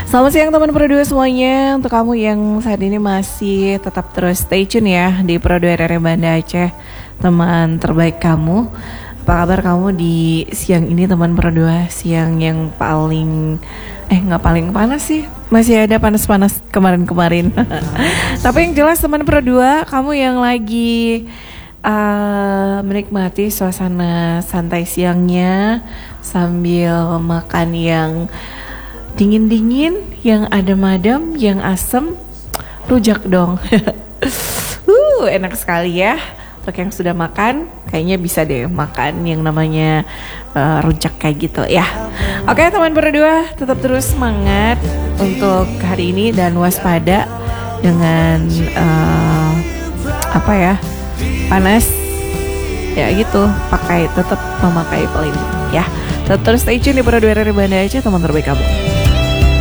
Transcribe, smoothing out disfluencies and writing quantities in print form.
Selamat siang teman Pro 2 semuanya. Untuk kamu yang saat ini masih tetap terus stay tune ya di Pro 2 RRI Banda Aceh, teman terbaik kamu. Apa kabar kamu di siang ini teman Pro 2? Siang yang paling nggak paling panas sih, masih ada panas-panas kemarin-kemarin. Tapi yang jelas teman Pro 2, kamu yang lagi menikmati suasana santai siangnya sambil makan yang dingin-dingin, yang adem-adem, yang asem, rujak dong. Enak sekali ya. Untuk yang sudah makan, kayaknya bisa deh makan yang namanya rujak kayak gitu ya. Oke teman berdua, tetap terus semangat untuk hari ini dan waspada dengan panas ya gitu. Tetap memakai pelindung ya. Tetap terus stay tune di Pro 2 RRI Banda Aceh, teman terbaik kamu.